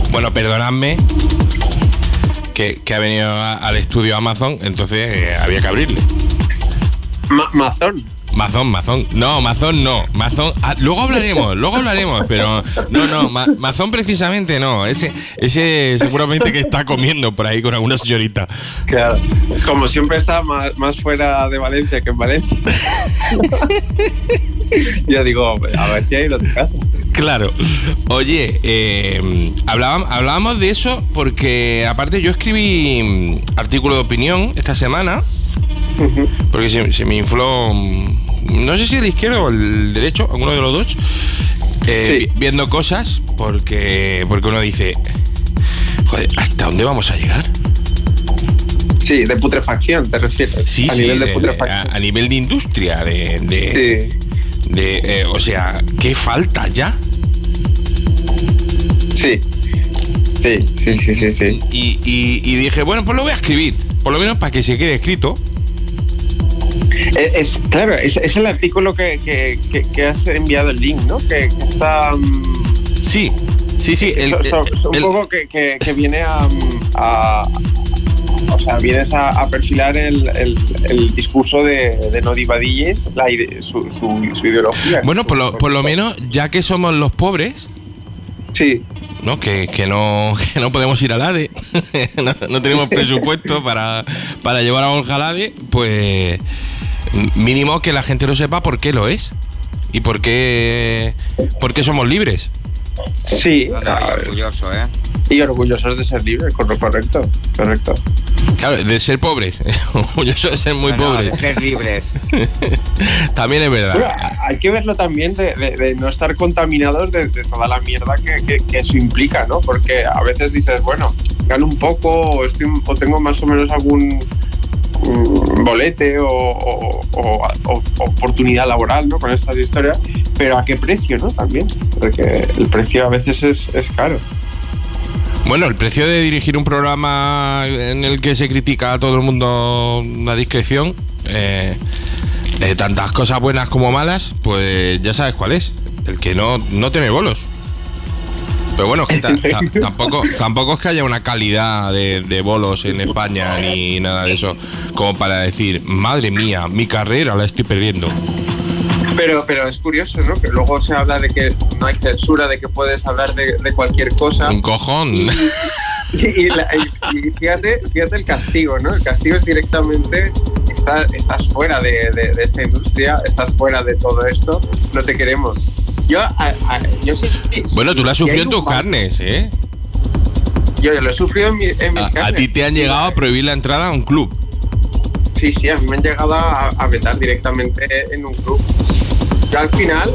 Bueno, perdonadme que ha venido al estudio Amazon, entonces había que abrirle. Mazón. Mazón. No, Mazón no. Mazón. Luego hablaremos, pero no. Mazón precisamente no. Ese seguramente que está comiendo por ahí con alguna señorita. Claro. Como siempre está más fuera de Valencia que en Valencia. Yo digo, a ver si ha ido a tu casa. Claro. Oye, hablábamos de eso porque aparte yo escribí artículo de opinión esta semana. Porque se me infló, no sé si el izquierdo o el derecho, alguno de los dos, sí. Viendo cosas, porque uno dice, joder, ¿hasta dónde vamos a llegar? Sí, de putrefacción te refieres. Sí, a nivel de putrefacción. A nivel de industria, o sea, ¿qué falta ya? Sí. Y dije, bueno, pues lo voy a escribir, por lo menos para que se quede escrito. Claro, es el artículo que has enviado el link, ¿no? Que está... Sí. Un poco que viene o sea, vienes a perfilar el discurso de no divadilles, su ideología. Bueno, por lo menos, ya que somos los pobres... Sí. ¿No? Que no podemos ir al ADE, no tenemos presupuesto para llevar a Borja al ADE, pues mínimo que la gente lo sepa por qué lo es y por qué somos libres. Sí, orgulloso, y orgullosos de ser libres, correcto. Claro, de ser pobres, orgullosos de ser muy pobres. De ser libres. También es verdad. Pero hay que verlo también de no estar contaminados de toda la mierda que eso implica, ¿no? Porque a veces dices, bueno, gano un poco o tengo más o menos algún bolete o oportunidad laboral, ¿no? Con estas historias, pero ¿a qué precio, no? También, porque el precio a veces es caro. Bueno, el precio de dirigir un programa en el que se critica a todo el mundo a discreción, tantas cosas buenas como malas, pues ya sabes cuál es, el que no tener bolos. Pero bueno, es que tampoco es que haya una calidad de bolos en España ni nada de eso como para decir, madre mía, mi carrera la estoy perdiendo. Pero es curioso, ¿no? Que luego se habla de que no hay censura, de que puedes hablar de cualquier cosa. Un cojón. Y fíjate el castigo, ¿no? El castigo es directamente, estás fuera de esta industria, estás fuera de todo esto, no te queremos. Yo sí. Bueno, tú lo has sufrido en tus carnes, ¿eh? Yo lo he sufrido en mis carnes. A ti te han llegado a prohibir la entrada a un club. Sí, a mí me han llegado a vetar directamente en un club. Yo al final,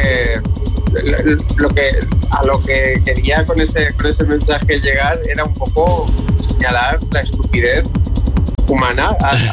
lo que quería con ese mensaje llegar era un poco señalar la estupidez humana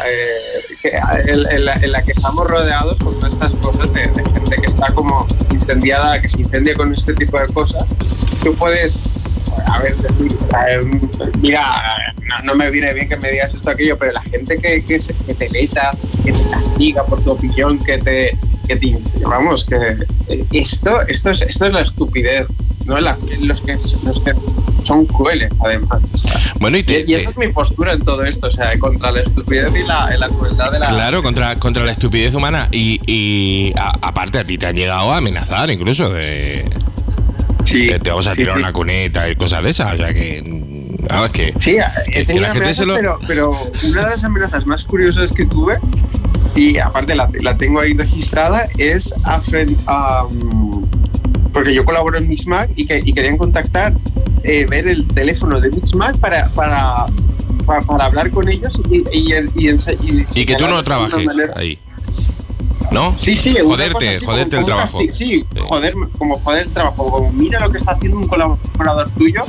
en la que estamos rodeados con todas estas cosas de gente que está como incendiada, que se incendia con este tipo de cosas. Tú puedes, decir, mira, no me viene bien que me digas esto aquello, pero la gente que te veta, que te castiga por tu opinión, vamos, que esto es la estupidez, ¿no? Los que son crueles, además. O sea, bueno, y esa es mi postura en todo esto, o sea, contra la estupidez y la crueldad de la... Claro, contra la estupidez humana y aparte a ti te han llegado a amenazar incluso de... Sí, te vamos a tirar una cuneta y cosas de esas, o sea que... es que... Sí, he tenido amenazas, pero una de las amenazas más curiosas que tuve, y aparte la tengo ahí registrada, es porque yo colaboro en Mixmag y querían contactar, ver el teléfono de Mixmag para hablar con ellos y que tú no trabajes ahí, ¿no? Sí, joderte el trabajo. Sí, joder el trabajo, como mira lo que está haciendo un colaborador tuyo,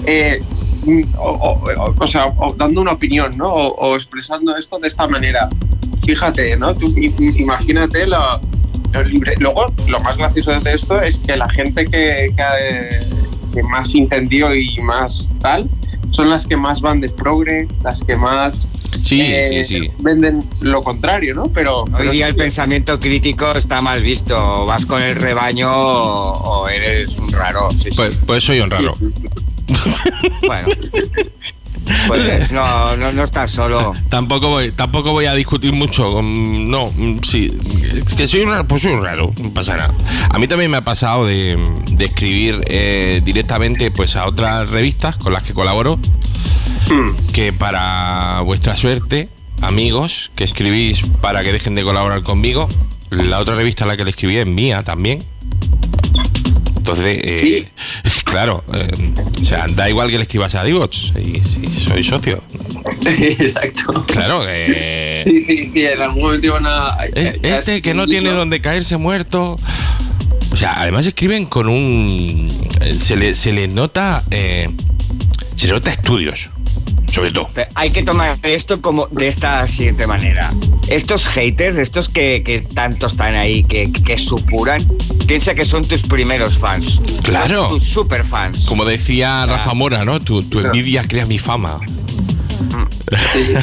o sea, dando una opinión, ¿no? O expresando esto de esta manera. Fíjate, ¿no? Tú imagínate lo libre. Luego, lo más gracioso de esto es que la gente que más incendió y más tal, son las que más van de progre, las que más venden lo contrario, ¿no? Pero hoy día el pensamiento crítico está mal visto. ¿Vas con el rebaño o eres un raro? Sí, pues soy un raro. Bueno. Pues no estás solo. Tampoco voy a discutir mucho sí, es que soy un raro, no pasa nada. A mí también me ha pasado de escribir directamente pues a otras revistas con las que colaboro, que para vuestra suerte, amigos que escribís para que dejen de colaborar conmigo, la otra revista a la que le escribí es mía también. Entonces, ¿Sí? Claro, o sea, da igual que le escribas a Divots, si soy socio. Exacto. Claro, Sí, en algún momento iban a... que no tiene donde caerse muerto. O sea, además escriben con un... Se les nota... se les nota estudios, sobre todo. Pero hay que tomar esto como de esta siguiente manera. Estos haters, estos que tanto están ahí, que supuran, piensa que son tus primeros fans. Claro. Tus super fans. Como decía Rafa Mora, ¿no? Tu envidia crea mi fama. Sí.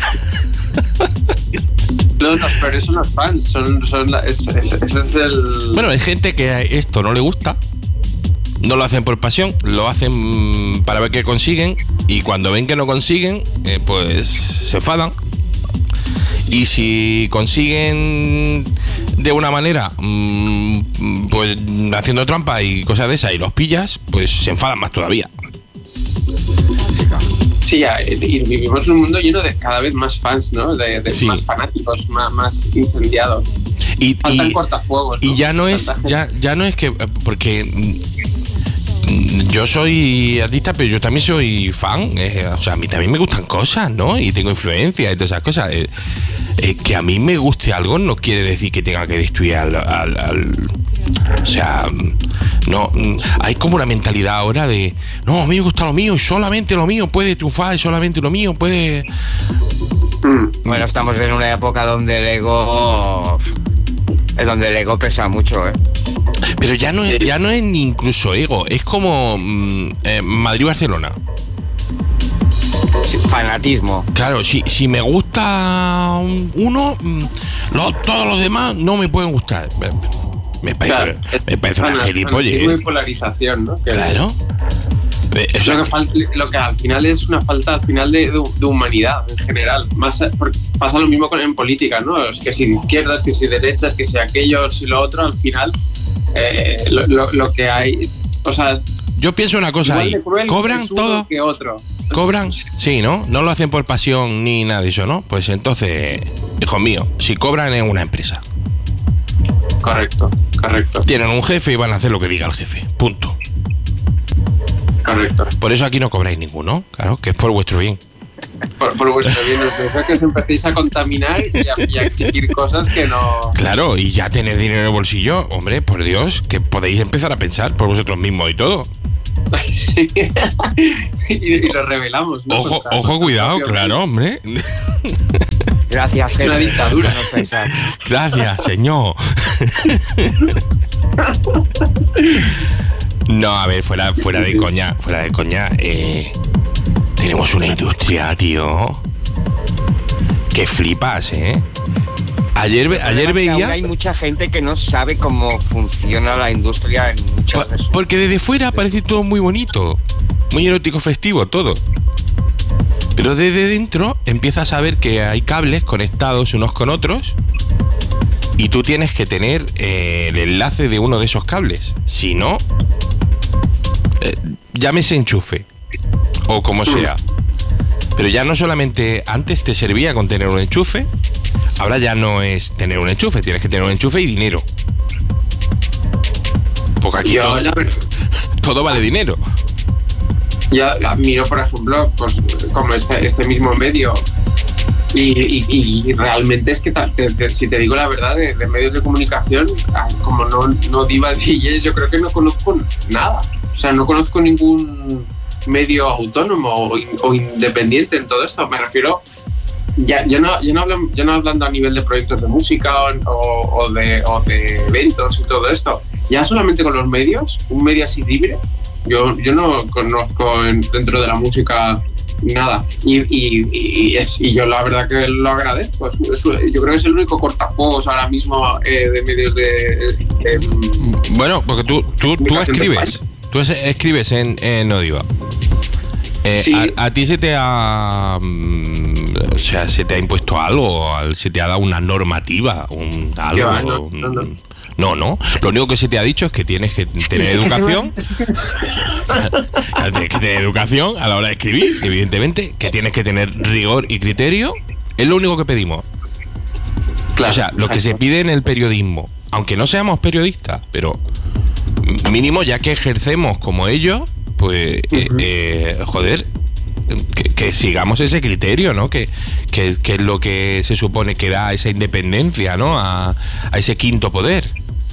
Pero son los fans, ese es el... Bueno, hay gente que a esto no le gusta, no lo hacen por pasión, lo hacen para ver qué consiguen, y cuando ven que no consiguen, pues se enfadan. Y si consiguen de una manera, pues haciendo trampa y cosas de esas, y los pillas, pues se enfadan más todavía. Sí, y vivimos en un mundo lleno de cada vez más fans, ¿no? De Sí. más fanáticos, más incendiados. Y Cortafuegos, ¿no? y ya no es que, porque yo soy artista, pero yo también soy fan. O sea, a mí también me gustan cosas, ¿no? Y tengo influencia y todas esas cosas. Que a mí me guste algo no quiere decir que tenga que destruir al o sea, no, hay como una mentalidad ahora de no, a mí me gusta lo mío y solamente lo mío puede triunfar y solamente lo mío puede... Bueno, estamos en una época donde el ego pesa mucho, ¿eh? Pero ya no es ni incluso ego, es como Madrid-Barcelona. Sí, fanatismo. Claro, si me gusta uno, todos los demás no me pueden gustar. Me parece una gilipollez. Hay polarización, ¿no? Claro. Lo que al final es una falta al final de humanidad en general. Pasa lo mismo en política, ¿no? Es que si izquierdas, que si derechas, que si aquello, si lo otro, al final lo que hay, o sea, yo pienso una cosa ahí, cobran todo que otro. ¿Cobran? Sí, ¿no? No lo hacen por pasión ni nada de eso, ¿no? Pues entonces, hijo mío, si cobran en una empresa. Correcto. Tienen un jefe y van a hacer lo que diga el jefe. Punto. Correcto. Por eso aquí no cobráis ninguno, claro, que es por vuestro bien. Por vuestro bien, es que os empecéis a contaminar y a exigir cosas que no... Claro, y ya tener dinero en el bolsillo, hombre, por Dios, que podéis empezar a pensar por vosotros mismos y todo. y lo revelamos, ¿no? Ojo, cuidado, claro, hombre. Gracias, es una dictadura. No pensar. Gracias, señor. No, a ver, fuera de coña, tenemos una industria, tío, que flipas, ¿eh? Ayer veía... Hay mucha gente que no sabe cómo funciona la industria en muchas veces. Porque desde fuera parece todo muy bonito, muy erótico, festivo, todo. Pero desde dentro empiezas a ver que hay cables conectados unos con otros y tú tienes que tener el enlace de uno de esos cables. Si no, llámese enchufe o como sea. Pero ya no solamente antes te servía con tener un enchufe, ahora ya no es tener un enchufe, tienes que tener un enchufe y dinero. Porque aquí todo vale dinero. Yo admiro, por ejemplo, pues como este mismo medio y realmente es que si te digo la verdad de medios de comunicación, como no diva DJs, yo creo que no conozco nada. O sea, no conozco ningún medio autónomo o independiente en todo esto. Me refiero, ya no hablando a nivel de proyectos de música o de eventos y todo esto. Ya solamente con los medios, un medio así libre. Yo no conozco dentro de la música nada y yo la verdad que lo agradezco. Yo creo que es el único cortafuegos ahora mismo de medios de bueno, porque tú escribes en Odiva. Sí. A ti se te ha... o sea, se te ha impuesto algo, se te ha dado una normativa, algo... No. Lo único que se te ha dicho es que tienes que tener educación. Tienes que tener educación a la hora de escribir, evidentemente, que tienes que tener rigor y criterio. Es lo único que pedimos. Claro, o sea, lo que se pide en el periodismo, aunque no seamos periodistas, pero mínimo ya que ejercemos como ellos, pues, joder, que sigamos ese criterio, ¿no? Que es lo que se supone que da esa independencia, ¿no? A ese quinto poder.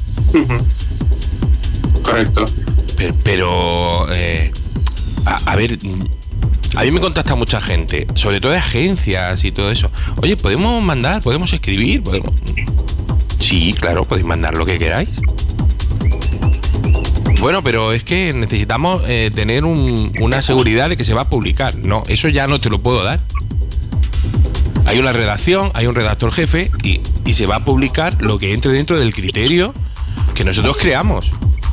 Correcto. Pero a ver, a mí me contacta mucha gente, sobre todo de agencias y todo eso. Oye, ¿podemos mandar? ¿Podemos escribir? ¿Podemos? Sí, claro, podéis mandar lo que queráis. Bueno, pero es que necesitamos tener una seguridad de que se va a publicar. No, eso ya no te lo puedo dar. Hay una redacción, hay un redactor jefe y se va a publicar lo que entre dentro del criterio que nosotros creamos.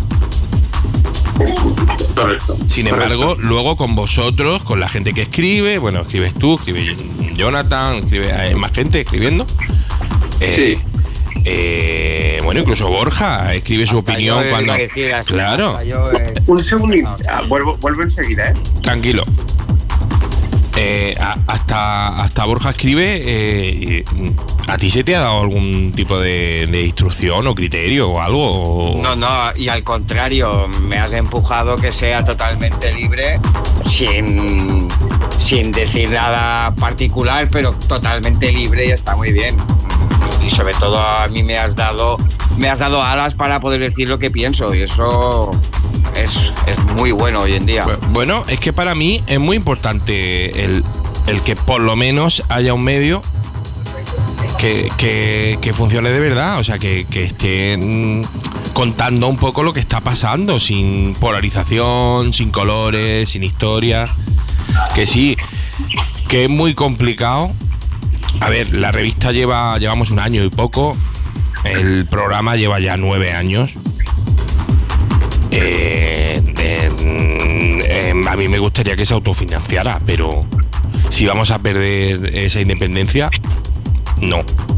Correcto. Sin embargo, luego con vosotros, con la gente que escribe, bueno, escribes tú, escribe Jonathan, hay más gente escribiendo. Sí. Bueno, incluso Borja escribe su opinión cuando... Claro. Un segundito, vuelvo enseguida, Tranquilo. Hasta Borja escribe. ¿A ti se te ha dado algún tipo de instrucción o criterio o algo? No, y al contrario, me has empujado que sea totalmente libre, sin decir nada particular, pero totalmente libre y está muy bien. Y sobre todo a mí me has dado alas para poder decir lo que pienso, y eso es muy bueno hoy en día. Bueno, es que para mí es muy importante el que por lo menos haya un medio que funcione de verdad, o sea, que esté contando un poco lo que está pasando, sin polarización, sin colores, sin historia. Que sí, que es muy complicado. A ver, la revista llevamos un año y poco, el programa lleva ya 9 años. A mí me gustaría que se autofinanciara, pero si vamos a perder esa independencia, no.